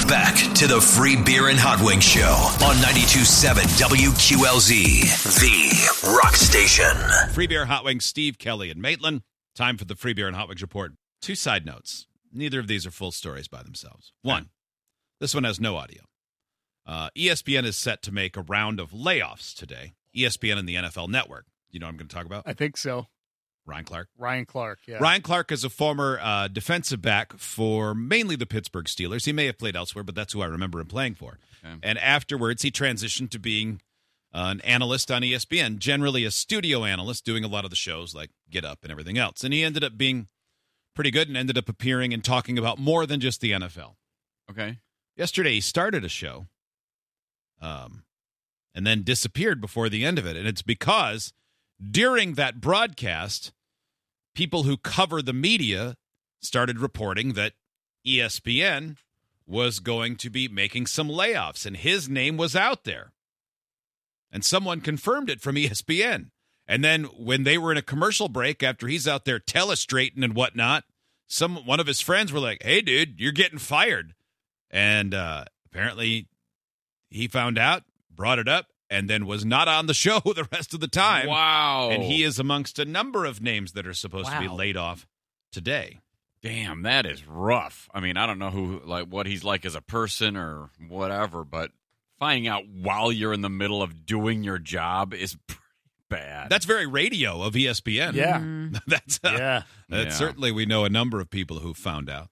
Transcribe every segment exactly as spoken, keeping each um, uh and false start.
Back to the Free Beer and Hot Wings Show on ninety-two point seven W Q L Z, the rock station. Free Beer and Hot Wings, Steve, Kelly, and Maitland. Time for the Free Beer and Hot Wings report. Two side notes. Neither of these are full stories by themselves. One, this one has no audio. Uh, E S P N is set to make a round of layoffs today. E S P N and the N F L Network. You know what I'm going to talk about? I think so. Ryan Clark. Ryan Clark, yeah. Ryan Clark is a former uh, defensive back for mainly the Pittsburgh Steelers. He may have played elsewhere, but that's who I remember him playing for. Okay. And afterwards, he transitioned to being uh, an analyst on E S P N, generally a studio analyst, doing a lot of the shows like Get Up and everything else. And he ended up being pretty good and ended up appearing and talking about more than just the N F L. Okay. Yesterday, he started a show um, and then disappeared before the end of it. And it's because during that broadcast, people who cover the media started reporting that E S P N was going to be making some layoffs, and his name was out there. And someone confirmed it from E S P N. And then when they were in a commercial break, after he's out there telestrating and whatnot, some one of his friends were like, hey, dude, you're getting fired. And uh, apparently he found out, brought it up, and then was not on the show the rest of the time. Wow. And he is amongst a number of names that are supposed Wow. to be laid off today. Damn, that is rough. I mean, I don't know who, like, what he's like as a person or whatever, but finding out while you're in the middle of doing your job is pretty bad. That's very radio of E S P N. Yeah. That's uh, Yeah. That's Yeah. certainly, we know a number of people who found out.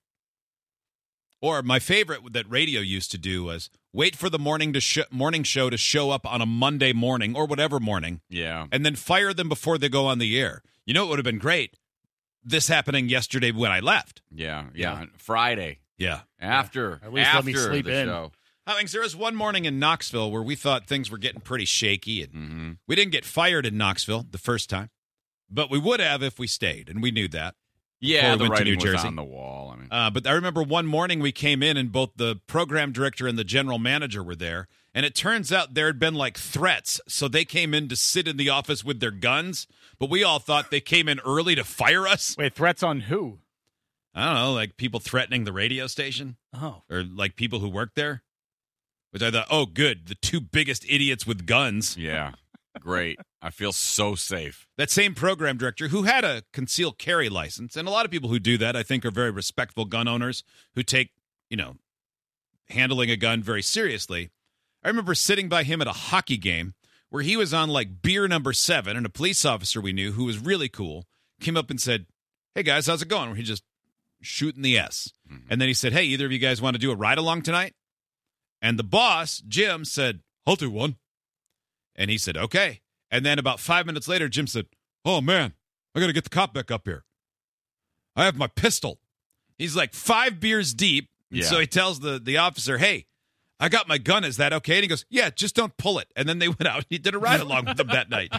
Or my favorite that radio used to do was wait for the morning to sh- morning show to show up on a Monday morning or whatever morning, Yeah. and then fire them before they go on the air. You know, it would have been great. This happening yesterday when I left. Yeah. Yeah. Yeah. After. Yeah. After. At least after let me sleep the in. show. I think there was one morning in Knoxville where we thought things were getting pretty shaky, and Mm-hmm. we didn't get fired in Knoxville the first time, but we would have if we stayed, and we knew that. Yeah, Before we the went to writing New was Jersey. on the wall. I mean, Uh, but I remember one morning we came in and both the program director and the general manager were there. And it turns out there had been like threats. So they came in to sit in the office with their guns. But we all thought they came in early to fire us. Wait, threats on who? I don't know, like people threatening the radio station Oh. or like people who work there. Which I thought, oh, good. The two biggest idiots with guns. yeah. Great. I feel so safe. That same program director who had a concealed carry license, and a lot of people who do that, I think, are very respectful gun owners who take, you know, handling a gun very seriously. I remember sitting by him at a hockey game where he was on like beer number seven, and a police officer we knew who was really cool came up and said, hey, guys, how's it going? He just shooting the S. Mm-hmm. And then he said, hey, either of you guys want to do a ride along tonight? And the boss, Jim, said, I'll do one. And he said, okay. And then about five minutes later, Jim said, oh, man, I got to get the cop back up here. I have my pistol. He's like five beers deep. And Yeah. so he tells the, the officer, hey, I got my gun. Is that okay? And he goes, yeah, just don't pull it. And then they went out and he did a ride along with them that night.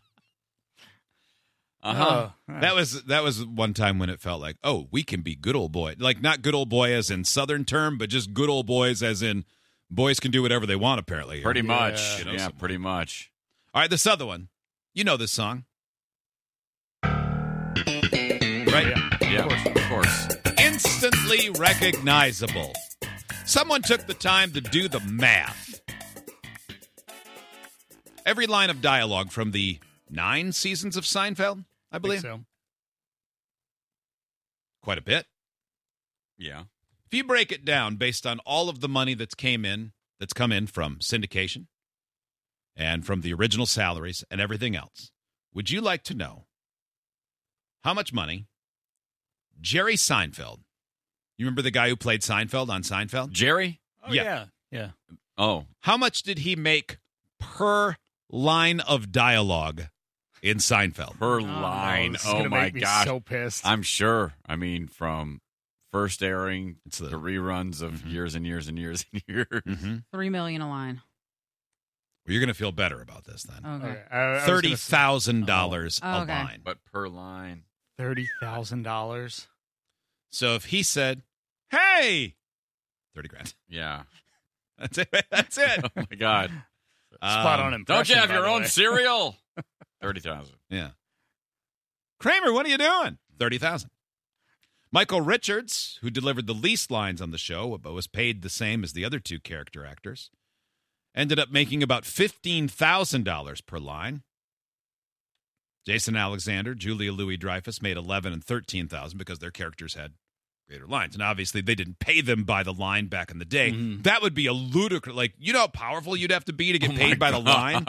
Uh-huh. Oh, That was that was one time when it felt like, oh, we can be good old boy. Like not good old boy as in Southern term, but just good old boys as in boys can do whatever they want, apparently. Pretty Yeah. much. You know, yeah, something pretty much. All right, this other one. You know this song. Right? yeah. Yeah, Of course. of course. Instantly recognizable. Someone took the time to do the math. Every line of dialogue from the nine seasons of Seinfeld, I I believe. think so. Quite a bit. Yeah. If you break it down based on all of the money that's came in, that's come in from syndication and from the original salaries and everything else, would you like to know how much money Jerry Seinfeld, you remember the guy who played Seinfeld on Seinfeld? Jerry? Oh, Yeah. yeah. Yeah. Oh. How much did he make per line of dialogue in Seinfeld? Per Oh, no, line. this is Oh, gonna my make me gosh. so pissed. I'm sure. I mean, from first airing It's the- to reruns of Mhm. years and years and years and years. Mm-hmm. Three million a line. Well, you're going to feel better about this then. Okay. Okay. I- I was Thirty gonna say thousand dollars Oh, a okay. line. But per line. thirty thousand dollars. So if he said, "Hey," thirty grand. Yeah. That's it. That's it. Oh, my God. Spot Um, on impression. Don't you have by your the own way. cereal? thirty thousand. Yeah. Kramer, what are you doing? Thirty thousand. Michael Richards, who delivered the least lines on the show but was paid the same as the other two character actors, ended up making about fifteen thousand dollars per line. Jason Alexander, Julia Louis-Dreyfus made eleven thousand dollars and thirteen thousand dollars because their characters had greater lines. And obviously, they didn't pay them by the line back in the day. Mm-hmm. That would be a ludicrous, like, you know how powerful you'd have to be to get oh paid by God. the line?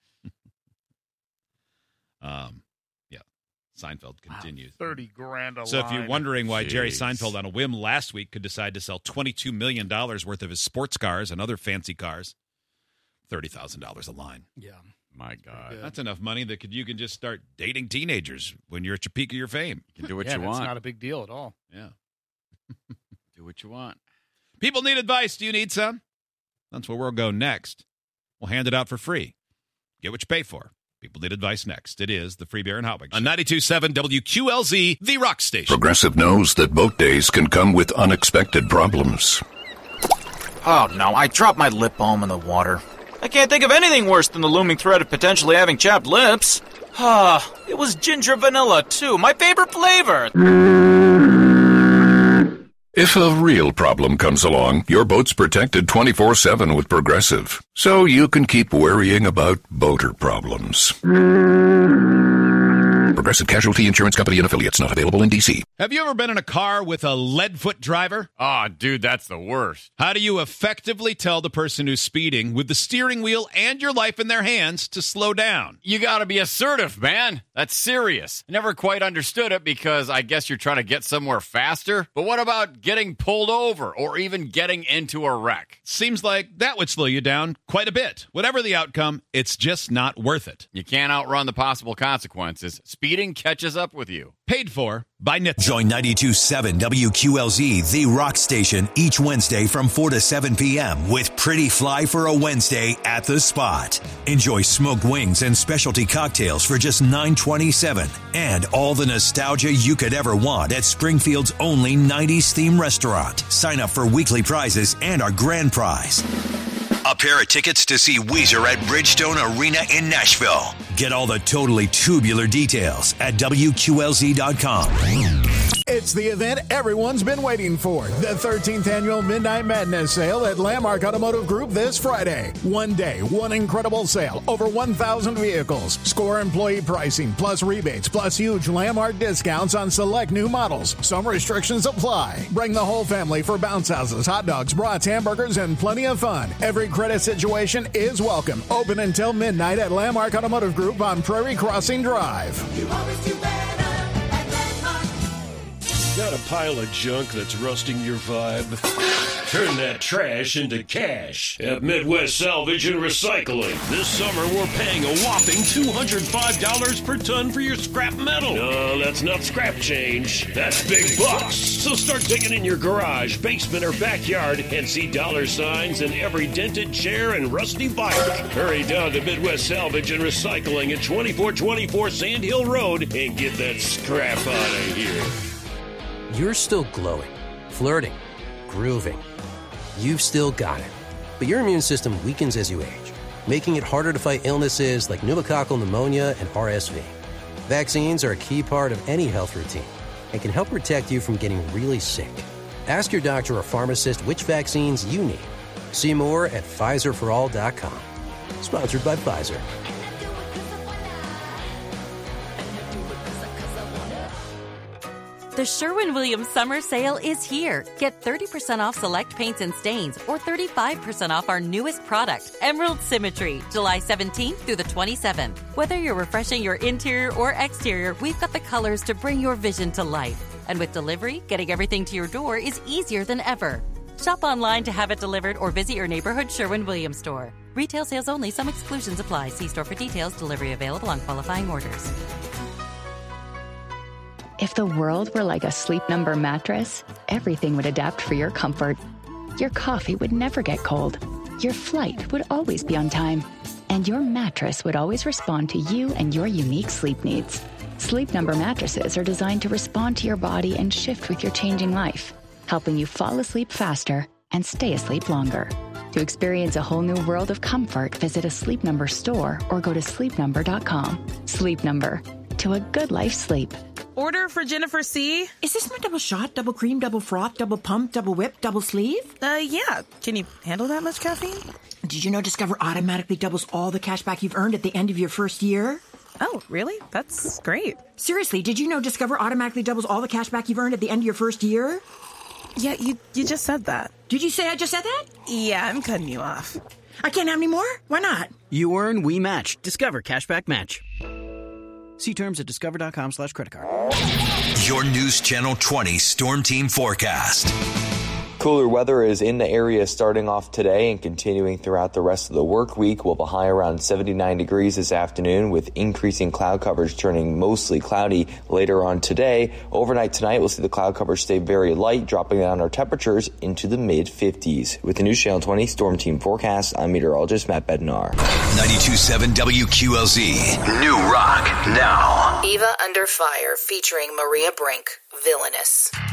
um, yeah, Seinfeld continues. Wow, thirty grand a so line. if you're wondering why Jeez. Jerry Seinfeld on a whim last week could decide to sell twenty-two million dollars worth of his sports cars and other fancy cars, thirty thousand dollars a line. Yeah. My God. That's enough money that could you can just start dating teenagers when you're at your peak of your fame. You can do what yeah, you want. It's not a big deal at all. Yeah. Do what you want. People need advice. Do you need some? That's where we'll go next. We'll hand it out for free. Get what you pay for. People need advice next. It is the Free Beer and Hot Wings Show. On ninety-two point seven W Q L Z, the rock station. Progressive knows that boat days can come with unexpected problems. Oh no, I dropped my lip balm in the water. I can't think of anything worse than the looming threat of potentially having chapped lips. Ah, it was ginger vanilla, too. My favorite flavor. If a real problem comes along, your boat's protected twenty-four seven with Progressive, so you can keep worrying about boater problems. Progressive Casualty Insurance Company and affiliates, not available in D C. Have you ever been in a car with a lead-foot driver? Oh, dude, that's the worst. How do you effectively tell the person who's speeding with the steering wheel and your life in their hands to slow down? You got to be assertive, man. That's serious. I never quite understood it because I guess you're trying to get somewhere faster. But what about getting pulled over or even getting into a wreck? Seems like that would slow you down quite a bit. Whatever the outcome, it's just not worth it. You can't outrun the possible consequences. Speeding catches up with you. Paid for by N H T S A. Join ninety-two point seven W Q L Z, the rock station, each Wednesday from four to seven p.m. with Pretty Fly for a Wednesday at the Spot. Enjoy smoked wings and specialty cocktails for just nine twenty-seven, and all the nostalgia you could ever want at Springfield's only nineties theme restaurant. Sign up for weekly prizes and our grand prize, a pair of tickets to see Weezer at Bridgestone Arena in Nashville. Get all the totally tubular details at W Q L Z dot com. It's the event everyone's been waiting for. The thirteenth Annual Midnight Madness Sale at Landmark Automotive Group this Friday. One day, one incredible sale. Over one thousand vehicles. Score employee pricing, plus rebates, plus huge Landmark discounts on select new models. Some restrictions apply. Bring the whole family for bounce houses, hot dogs, brats, hamburgers, and plenty of fun. Every credit situation is welcome. Open until midnight at Landmark Automotive Group on Prairie Crossing Drive. You always do better at Landmark. Got a pile of junk that's rusting your vibe? Turn that trash into cash at Midwest Salvage and Recycling. This summer, we're paying a whopping two hundred five dollars per ton for your scrap metal. No, that's not scrap change. That's big bucks. So start digging in your garage, basement, or backyard and see dollar signs in every dented chair and rusty bike. Hurry down to Midwest Salvage and Recycling at twenty-four twenty-four Sand Hill Road and get that scrap out of here. You're still glowing, flirting, grooving. You've still got it. But your immune system weakens as you age, making it harder to fight illnesses like pneumococcal pneumonia and R S V. Vaccines are a key part of any health routine and can help protect you from getting really sick. Ask your doctor or pharmacist which vaccines you need. See more at Pfizer for all dot com. Sponsored by Pfizer. The Sherwin-Williams Summer Sale is here. Get thirty percent off select paints and stains or thirty-five percent off our newest product, Emerald Symmetry, July seventeenth through the twenty-seventh. Whether you're refreshing your interior or exterior, we've got the colors to bring your vision to life. And with delivery, getting everything to your door is easier than ever. Shop online to have it delivered or visit your neighborhood Sherwin-Williams store. Retail sales only. Some exclusions apply. See store for details. Delivery available on qualifying orders. If the world were like a Sleep Number mattress, everything would adapt for your comfort. Your coffee would never get cold. Your flight would always be on time. And your mattress would always respond to you and your unique sleep needs. Sleep Number mattresses are designed to respond to your body and shift with your changing life, helping you fall asleep faster and stay asleep longer. To experience a whole new world of comfort, visit a Sleep Number store or go to sleep number dot com. Sleep Number. To a good life sleep. Order for Jennifer C. Is this my double shot, double cream, double froth, double pump, double whip, double sleeve? Uh, yeah. Can you handle that much caffeine? Did you know Discover automatically doubles all the cash back you've earned at the end of your first year? Oh, really? That's great. Seriously, did you know Discover automatically doubles all the cash back you've earned at the end of your first year? Yeah, you, you just said that. Did you say I just said that? Yeah, I'm cutting you off. I can't have any more? Why not? You earn, we match. Discover Cashback Match. See terms at discover.com slash credit card. Your News Channel twenty Storm Team Forecast. Cooler weather is in the area starting off today and continuing throughout the rest of the work week. We'll be high around seventy-nine degrees this afternoon with increasing cloud coverage turning mostly cloudy later on today. Overnight tonight, we'll see the cloud coverage stay very light, dropping down our temperatures into the mid fifties. With the News Channel twenty Storm Team Forecast, I'm meteorologist Matt Bednar. ninety-two point seven W Q L Z. New Rock now. Eva Under Fire featuring Maria Brink, Villainous.